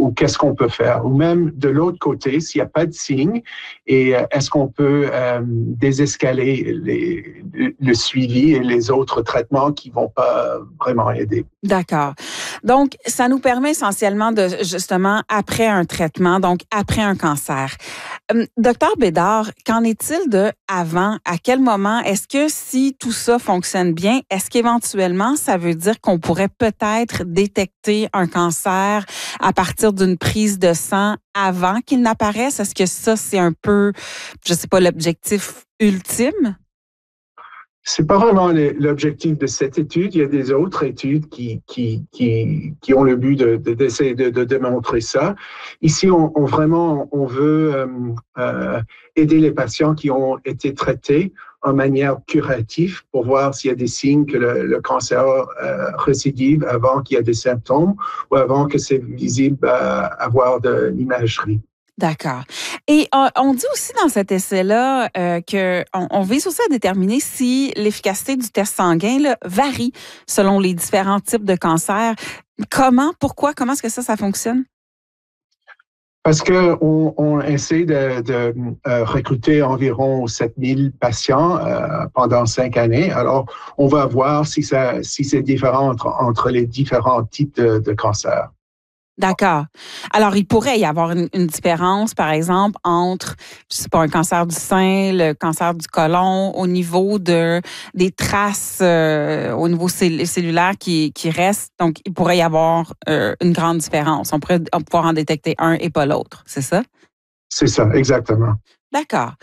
ou qu'est-ce qu'on peut faire? Ou même de l'autre côté, s'il n'y a pas de signe, et est-ce qu'on peut désescaler le suivi et les autres traitements qui vont pas vraiment aider? D'accord. Donc, ça nous permet essentiellement de, justement, après un traitement, donc après un cancer. Docteur Bédard, qu'en est-il de avant? À quel moment? Est-ce que si tout ça fonctionne bien, est-ce qu'éventuellement, ça veut dire qu'on pourrait peut-être détecter un cancer à partir d'une prise de sang avant qu'il n'apparaisse? Est-ce que ça, c'est un peu, je sais pas, l'objectif ultime? C'est pas vraiment l'objectif de cette étude. Il y a des autres études qui ont le but d'essayer de démontrer ça. Ici, on veut aider les patients qui ont été traités en manière curative pour voir s'il y a des signes que le cancer récidive avant qu'il y ait des symptômes ou avant que c'est visible à avoir de l'imagerie. D'accord. Et on dit aussi dans cet essai-là qu'on vise aussi à déterminer si l'efficacité du test sanguin là, varie selon les différents types de cancers. Pourquoi, comment est-ce que ça fonctionne? Parce que on essaie de recruter environ 7000 patients pendant 5 années. Alors, on va voir si c'est différent entre les différents types de cancers. D'accord. Alors, il pourrait y avoir une différence, par exemple, entre, je sais pas, un cancer du sein, le cancer du côlon, au niveau des traces, au niveau cellulaire qui restent. Donc, il pourrait y avoir une grande différence. On pourrait pouvoir en détecter un et pas l'autre, c'est ça? C'est ça, exactement. D'accord.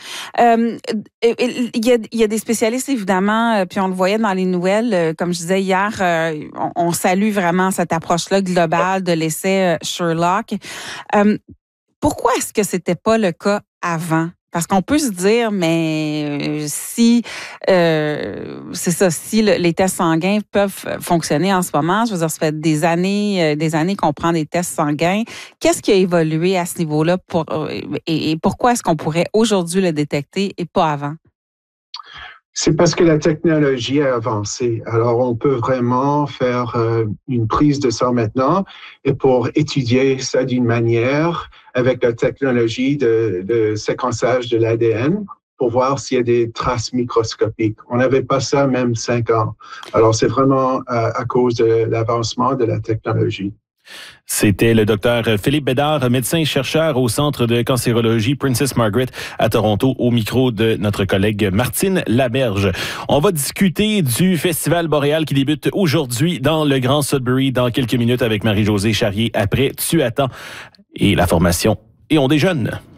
Il y a des spécialistes, évidemment, puis on le voyait dans les nouvelles, comme je disais hier, on salue vraiment cette approche-là globale de l'essai Sherlock. Pourquoi est-ce que c'était pas le cas avant? Parce qu'on peut se dire, mais si les tests sanguins peuvent fonctionner en ce moment, je veux dire, ça fait des années qu'on prend des tests sanguins. Qu'est-ce qui a évolué à ce niveau-là et pourquoi est-ce qu'on pourrait aujourd'hui le détecter et pas avant? C'est parce que la technologie a avancé. Alors, on peut vraiment faire une prise de sang maintenant et pour étudier ça d'une manière avec la technologie de séquençage de l'ADN pour voir s'il y a des traces microscopiques. On n'avait pas ça même 5 ans. Alors, c'est vraiment à cause de l'avancement de la technologie. C'était le docteur Philippe Bédard, médecin-chercheur au Centre de cancérologie Princess Margaret à Toronto, au micro de notre collègue Martine Laberge. On va discuter du Festival Boréal qui débute aujourd'hui dans le Grand Sudbury dans quelques minutes avec Marie-Josée Charrier après Tu attends et la formation Et on déjeune.